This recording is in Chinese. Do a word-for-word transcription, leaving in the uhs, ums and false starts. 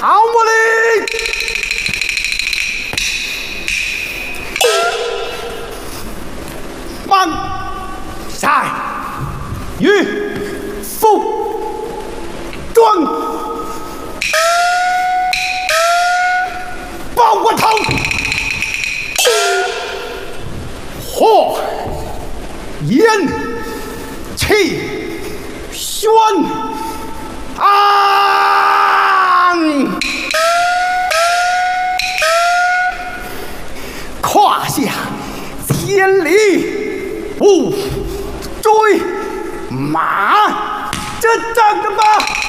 好我哩！放晒于腹中，包我头，火焰气宣安，胯下千里无追马，这仗着吧！